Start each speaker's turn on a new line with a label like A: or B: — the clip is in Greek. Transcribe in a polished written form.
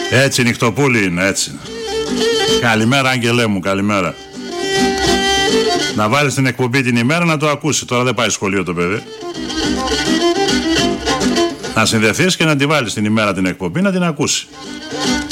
A: Έτσι νυχτοπούλη είναι, έτσι. Καλημέρα Άγγελέ μου, καλημέρα. Να βάλεις την εκπομπή την ημέρα να το ακούσει. Τώρα δεν πάει σχολείο το παιδί. Να συνδεθείς και να τη βάλεις την ημέρα την εκπομπή να την ακούσει.